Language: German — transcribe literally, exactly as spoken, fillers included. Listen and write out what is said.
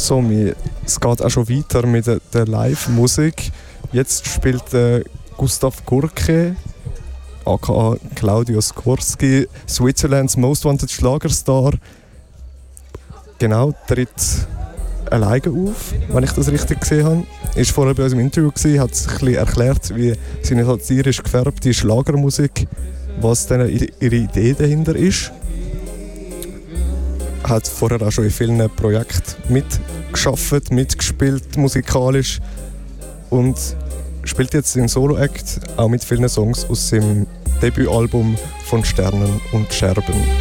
So, wir, es geht auch schon weiter mit der, der Live-Musik. Jetzt spielt äh, Gustav Gurke, aka Claudio Skorski, Switzerlands Most Wanted Schlagerstar. Genau, tritt alleine auf, wenn ich das richtig gesehen habe. Er war vorher bei uns im Interview, hat sich ein bisschen erklärt, wie seine satirisch gefärbte Schlagermusik, was dann ihre Idee dahinter ist. Er hat vorher auch schon in vielen Projekten mitgearbeitet, mitgespielt, musikalisch. Und spielt jetzt in Solo-Act auch mit vielen Songs aus seinem Debütalbum «Von Sternen und Scherben».